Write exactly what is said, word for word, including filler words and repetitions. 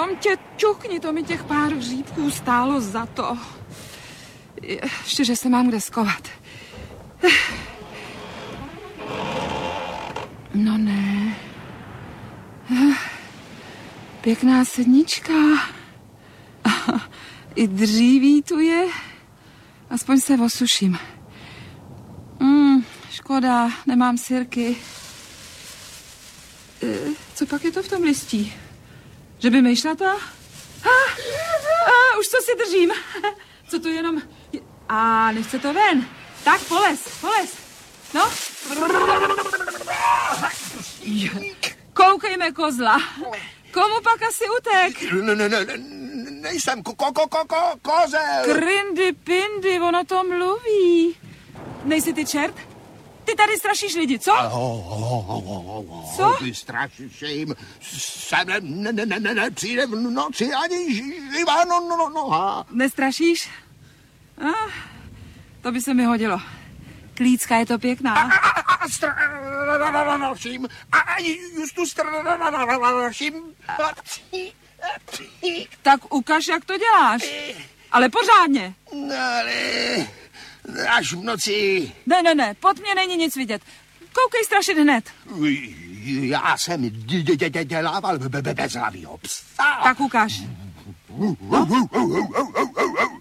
Jenom tě ťukni, to mi těch pár hříbků stálo za to. Ještě, že se mám kde skovat. No ne. Pěkná sednička. I dříví tu je. Aspoň se osuším. Mm, škoda, nemám sirky. E, co pak je to v tom listí? Že by myšlata? Ah, ah, už co si držím. Co to jenom... A nechce to ven. Tak polez, polez. No. Koukejme, kozla. Komu pak asi utek? Ne, ne, ne, nejsem ko, ko, ko, ko, kozel. Krindy, pindy, ono to mluví. Nejsi ty čert? Ty tady strašíš lidi, co? Co? Ty strašíš jim. Sem ne, ne, ne, ne, ne, přijde v noci ani živá no, no, noha. Nestrašíš? Ah, to by se mi hodilo. Klícka je to pěkná. A, a, a straším. A justu straším. Tak ukaž, jak to děláš. Ale pořádně. Ale až v noci. Ne, ne, ne, pod mě není nic vidět. Koukej strašit hned. Já jsem dělával bezhlavýho psa. Tak ukaž. No.